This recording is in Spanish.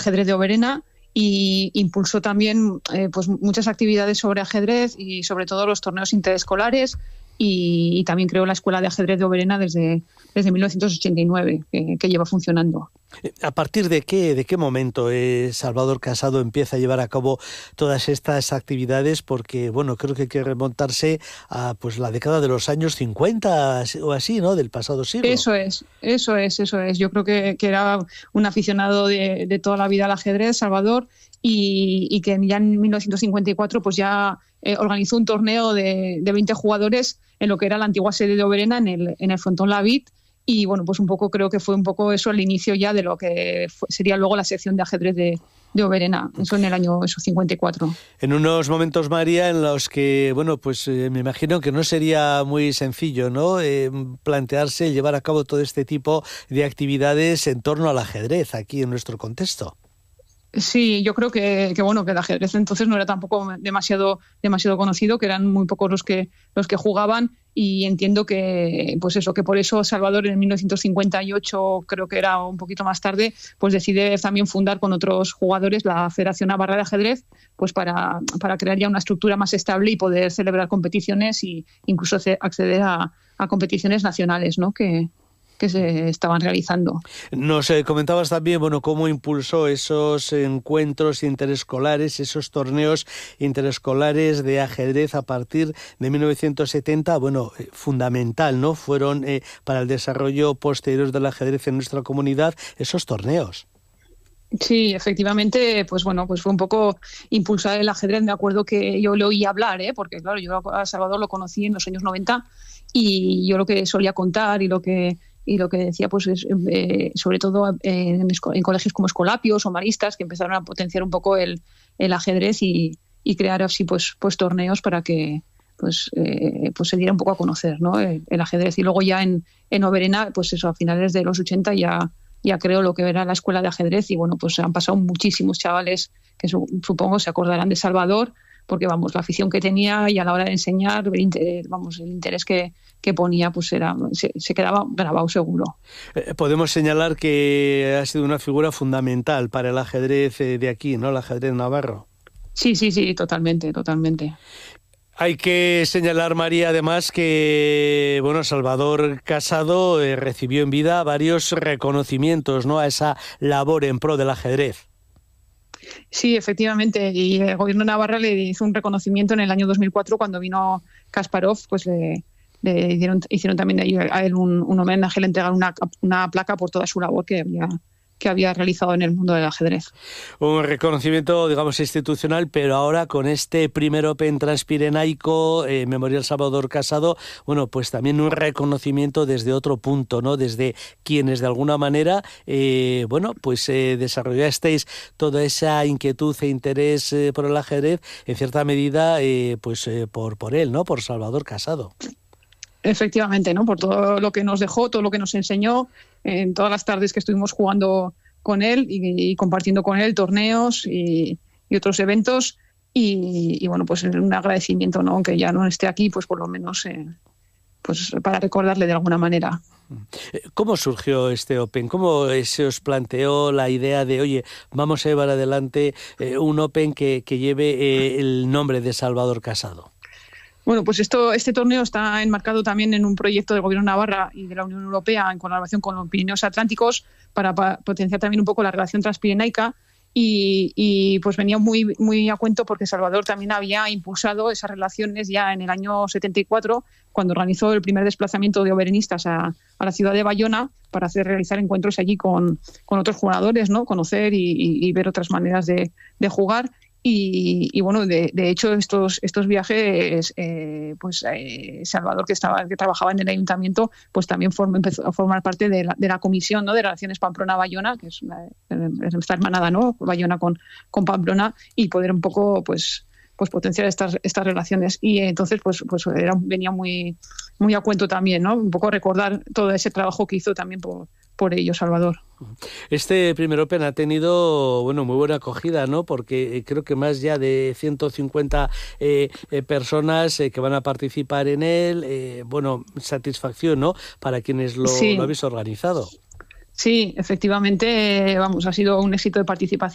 Ajedrez de Oberena, y impulsó también pues muchas actividades sobre ajedrez y sobre todo los torneos interescolares, y también creó la Escuela de Ajedrez de Oberena desde 1989, que lleva funcionando. ¿A partir de qué momento Salvador Casado empieza a llevar a cabo todas estas actividades? Porque, bueno, creo que hay que remontarse a pues la década de los años 50 o así, ¿no?, del pasado siglo. Eso es. Yo creo que era un aficionado de toda la vida al ajedrez, Salvador, y que ya en 1954 pues ya organizó un torneo de 20 jugadores en lo que era la antigua sede de Oberena, en el Frontón Lavit. Y bueno, pues un poco creo que fue un poco eso el inicio ya de lo que sería luego la sección de ajedrez de Oberena, eso en el año 54. En unos momentos, María, en los que, bueno, pues me imagino que no sería muy sencillo, ¿no?, plantearse llevar a cabo todo este tipo de actividades en torno al ajedrez aquí en nuestro contexto. Sí, yo creo que el ajedrez entonces no era tampoco demasiado conocido, que eran muy pocos los que jugaban, y entiendo que pues eso, que por eso Salvador en 1958, creo que era un poquito más tarde, pues decide también fundar con otros jugadores la Federación Navarra de Ajedrez, pues para crear ya una estructura más estable y poder celebrar competiciones e incluso acceder a competiciones nacionales, ¿no?, que se estaban realizando. Nos comentabas también, bueno, cómo impulsó esos encuentros interescolares, esos torneos interescolares de ajedrez a partir de 1970, bueno, fundamental, ¿no?, fueron para el desarrollo posterior del ajedrez en nuestra comunidad esos torneos. Sí, efectivamente, pues bueno, pues fue un poco impulsar el ajedrez. Me acuerdo que yo le oí hablar, porque claro, yo a Salvador lo conocí en los años 90, y yo lo que solía contar y lo que decía, pues es, sobre todo en colegios como Escolapios o Maristas, que empezaron a potenciar un poco el ajedrez y crear así pues torneos para que pues se diera un poco a conocer, ¿no?, el ajedrez. Y luego ya en Oberena, pues eso, a finales de los 80 ya creo lo que era la escuela de ajedrez, y bueno, pues han pasado muchísimos chavales que supongo se acordarán de Salvador, porque vamos, la afición que tenía, y a la hora de enseñar, el interés que ponía, pues se quedaba grabado seguro. Podemos señalar que ha sido una figura fundamental para el ajedrez de aquí, ¿no?, el ajedrez navarro. Sí, totalmente. Hay que señalar, María, además que, bueno, Salvador Casado recibió en vida varios reconocimientos, ¿no?, a esa labor en pro del ajedrez. Sí, efectivamente, y el gobierno de Navarra le hizo un reconocimiento en el año 2004 cuando vino Kasparov, pues le hicieron también a él un homenaje, le entregaron una placa por toda su labor que había realizado en el mundo del ajedrez. Un reconocimiento, digamos, institucional, pero ahora con este primer Open Transpirenaico, Memorial Salvador Casado, bueno, pues también un reconocimiento desde otro punto, ¿no?, desde quienes de alguna manera, bueno, pues desarrollasteis toda esa inquietud e interés por el ajedrez, en cierta medida, pues por él, ¿no?, por Salvador Casado. Efectivamente, ¿no?, por todo lo que nos dejó, todo lo que nos enseñó, en todas las tardes que estuvimos jugando con él y compartiendo con él torneos y otros eventos, y bueno, pues un agradecimiento, ¿no?, aunque ya no esté aquí, pues por lo menos pues para recordarle de alguna manera. ¿Cómo surgió este Open? ¿Cómo se os planteó la idea de, oye, vamos a llevar adelante un Open que lleve el nombre de Salvador Casado? Bueno, pues este torneo está enmarcado también en un proyecto del Gobierno de Navarra y de la Unión Europea en colaboración con los Pirineos Atlánticos para potenciar también un poco la relación transpirenaica, y pues venía muy, muy a cuento porque Salvador también había impulsado esas relaciones ya en el año 74, cuando organizó el primer desplazamiento de oberenistas a la ciudad de Bayona para realizar encuentros allí con otros jugadores, ¿no?, conocer y ver otras maneras de jugar. Y bueno, de hecho estos viajes, Salvador, que trabajaba en el ayuntamiento, pues también empezó a formar parte de la comisión, ¿no?, de Relaciones Pamplona-Bayona, que es esta hermanada, ¿no?, Bayona con Pamplona, y poder un poco pues potenciar estas relaciones. Y entonces venía muy, muy a cuento también, ¿no?, un poco recordar todo ese trabajo que hizo también por ello Salvador. Este primer Open ha tenido, bueno, muy buena acogida, ¿no?, porque creo que más ya de 150 personas que van a participar en él, bueno, satisfacción, ¿no?, para quienes lo habéis organizado. Sí, efectivamente, ha sido un éxito de participación.